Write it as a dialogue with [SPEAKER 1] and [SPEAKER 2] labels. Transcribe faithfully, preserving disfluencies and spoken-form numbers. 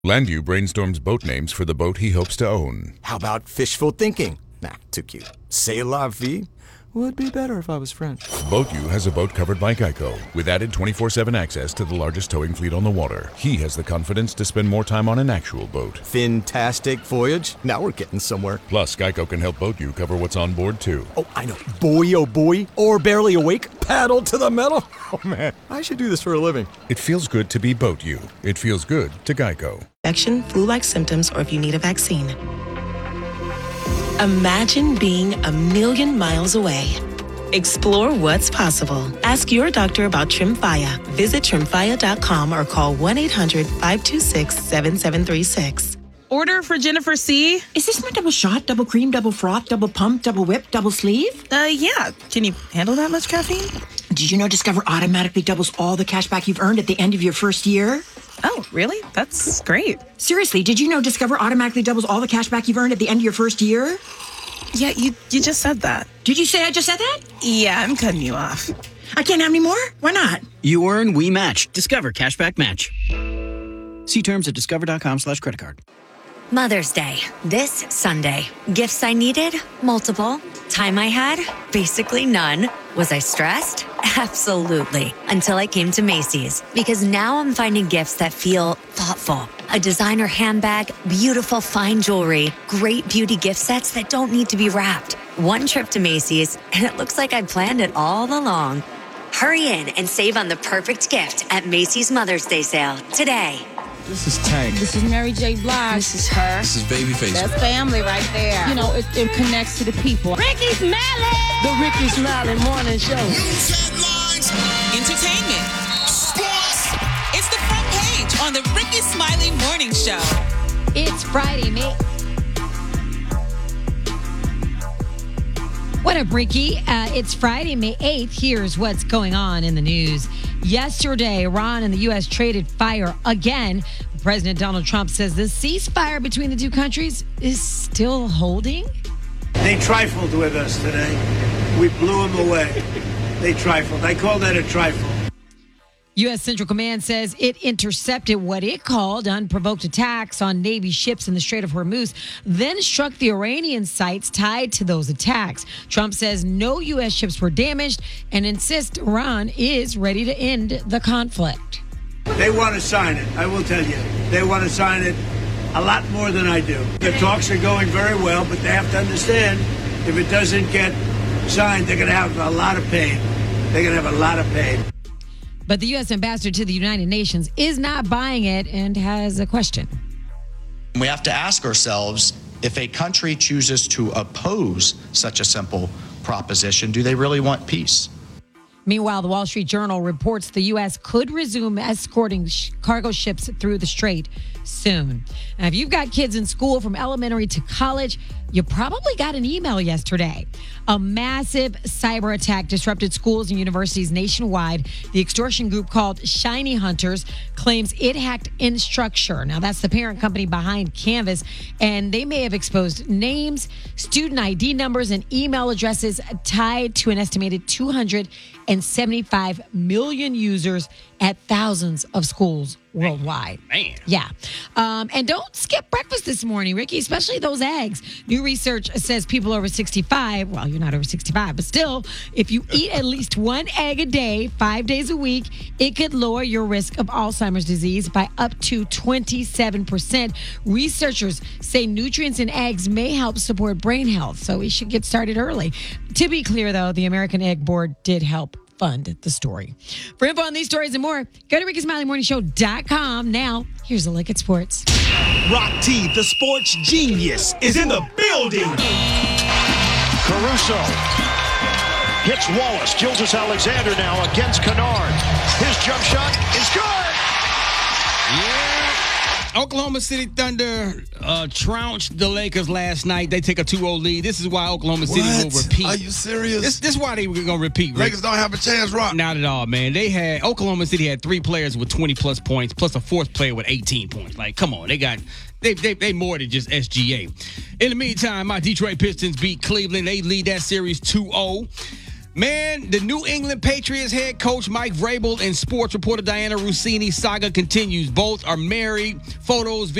[SPEAKER 1] Landau brainstorms boat names for the boat he hopes to own.
[SPEAKER 2] How about fishful thinking? Nah, too cute. C'est la vie would be better if I was French.
[SPEAKER 1] BoatU has a boat covered by Geico, with added twenty-four seven access to the largest towing fleet on the water. He has the confidence to spend more time on an actual boat.
[SPEAKER 2] Fantastic voyage. Now we're getting somewhere.
[SPEAKER 1] Plus, Geico can help BoatU cover what's on board, too.
[SPEAKER 2] Oh, I know. Boy, oh boy. Or barely awake. Paddle to the metal. Oh, man. I should do this for a living.
[SPEAKER 1] It feels good to be BoatU. It feels good to Geico.
[SPEAKER 3] Infection, flu-like symptoms, or if you need a vaccine. Imagine being a million miles away. Explore what's possible. Ask your doctor about Tremfya. Visit tremfya dot com or call one eight hundred five two six seven seven three six.
[SPEAKER 4] Order for Jennifer C.
[SPEAKER 5] Is this my double shot, double cream, double froth, double pump, double whip, double sleeve?
[SPEAKER 4] Uh, yeah. Can you handle that much caffeine?
[SPEAKER 5] Did you know Discover automatically doubles all the cash back you've earned at the end of your first year?
[SPEAKER 4] Oh, really? That's great.
[SPEAKER 5] Seriously, did you know Discover automatically doubles all the cash back you've earned at the end of your first year?
[SPEAKER 4] Yeah, you you just said that.
[SPEAKER 5] Did you say I just said that?
[SPEAKER 4] Yeah, I'm cutting you off.
[SPEAKER 5] I can't have any more? Why not?
[SPEAKER 6] You earn, we match. Discover Cashback Match. See terms at discover.com slash credit card.
[SPEAKER 7] Mother's Day, this Sunday. Gifts I needed? Multiple. Time I had? Basically none. Was I stressed? Absolutely. Until I came to Macy's. Because now I'm finding gifts that feel thoughtful. A designer handbag, beautiful fine jewelry, great beauty gift sets that don't need to be wrapped. One trip to Macy's, and it looks like I planned it all along. Hurry in and save on the perfect gift at Macy's Mother's Day sale today.
[SPEAKER 8] This is Tank.
[SPEAKER 9] This is Mary J. Blige. This is her.
[SPEAKER 8] This is Babyface.
[SPEAKER 9] That's family right there. You know, it, it connects to the people.
[SPEAKER 10] Ricky Smiley!
[SPEAKER 9] The Ricky Smiley Morning Show.
[SPEAKER 10] News headlines.
[SPEAKER 11] Entertainment. Sports. It's the front page on the Ricky Smiley Morning Show.
[SPEAKER 12] It's Friday, May. What up, Ricky? Uh, it's Friday, May eighth. Here's what's going on in the news. Yesterday, Iran and the U S traded fire again. President Donald Trump says the ceasefire between the two countries is still holding.
[SPEAKER 13] They trifled with us today. We blew them away. They trifled. I call that a trifle.
[SPEAKER 12] U S. Central Command says it intercepted what it called unprovoked attacks on Navy ships in the Strait of Hormuz, then struck the Iranian sites tied to those attacks. Trump says no U S ships were damaged and insists Iran is ready to end the conflict.
[SPEAKER 13] They want to sign it, I will tell you. They want to sign it a lot more than I do. The talks are going very well, but they have to understand if it doesn't get signed, they're going to have a lot of pain. They're going to have a lot of pain.
[SPEAKER 12] But the U S ambassador to the United Nations is not buying it and has a question.
[SPEAKER 14] We have to ask ourselves, if a country chooses to oppose such a simple proposition, do they really want peace?
[SPEAKER 12] Meanwhile, the Wall Street Journal reports the U S could resume escorting sh- cargo ships through the strait soon. Now, if you've got kids in school from elementary to college, you probably got an email yesterday. A massive cyber attack disrupted schools and universities nationwide. The extortion group called Shiny Hunters claims it hacked Instructure. Now, that's the parent company behind Canvas, and they may have exposed names, student I D numbers, and email addresses tied to an estimated two hundred seventy-five million users at thousands of schools worldwide.
[SPEAKER 6] Man.
[SPEAKER 12] Yeah. Um, and don't skip breakfast this morning, Ricky, especially those eggs. New research says people over sixty-five, well, you're not over sixty-five, but still, if you eat at least one egg a day, five days a week, it could lower your risk of Alzheimer's disease by up to twenty-seven percent. Researchers say nutrients in eggs may help support brain health, so we should get started early. To be clear, though, the American Egg Board did help fund the story. For info on these stories and more, go to ricky smiley morning show dot com. Now, here's a look at sports.
[SPEAKER 15] Rock T, the sports genius, is in the building.
[SPEAKER 16] Caruso hits Wallace. Gilgeous Alexander now against Kennard. His jump shot is good.
[SPEAKER 17] Yeah. Oklahoma City Thunder uh, trounced the Lakers last night. They take a two oh lead. This is why Oklahoma City
[SPEAKER 8] What?
[SPEAKER 17] will repeat.
[SPEAKER 8] Are you serious?
[SPEAKER 17] This, this is why they were going to repeat. Rick.
[SPEAKER 8] Lakers don't have a chance, Rock.
[SPEAKER 17] Not at all, man. They had Oklahoma City had three players with twenty-plus points, plus a fourth player with eighteen points. Like, come on. They got they they they more than just S G A. In the meantime, my Detroit Pistons beat Cleveland. They lead that series two oh. Man, the New England Patriots head coach Mike Vrabel and sports reporter Diana Rossini saga continues. Both are married. Photos,